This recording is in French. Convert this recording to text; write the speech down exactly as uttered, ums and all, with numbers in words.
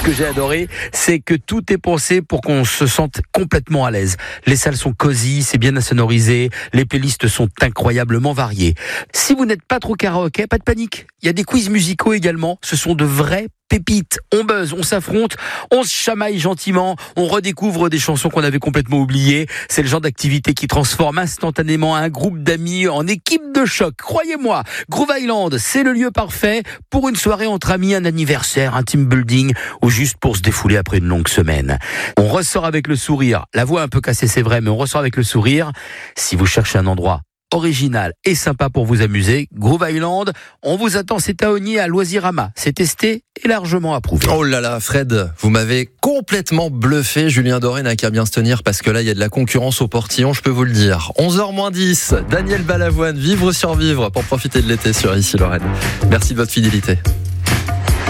que j'ai adoré, c'est que tout est pensé pour qu'on se sente complètement à l'aise. Les salles sont cosy, c'est bien insonorisé, les playlists sont incroyablement variées. Si vous n'êtes pas trop karaoké, pas de panique. Il y a des quiz musicaux également, ce sont de vrais pépites. On buzz, on s'affronte, on se chamaille gentiment, on redécouvre des chansons qu'on avait complètement oubliées. C'est le genre d'activité qui transforme instantanément un groupe d'amis en équipe de choc. Croyez-moi, Groove Island, c'est le lieu parfait pour une soirée entre amis, un anniversaire, un team building ou juste pour se défouler après une longue semaine. On ressort avec le sourire. La voix un peu cassée, c'est vrai, mais on ressort avec le sourire. Si vous cherchez un endroit original et sympa pour vous amuser, Groove Island, on vous attend, c'est à Ognier, à Loisirama. C'est testé et largement approuvé. Oh là là, Fred, vous m'avez complètement bluffé. Julien Doré n'a qu'à bien se tenir parce que là, il y a de la concurrence au portillon, je peux vous le dire. onze heures moins dix, Daniel Balavoine, Vivre sur Vivre pour profiter de l'été sur Ici Lorraine. Merci de votre fidélité.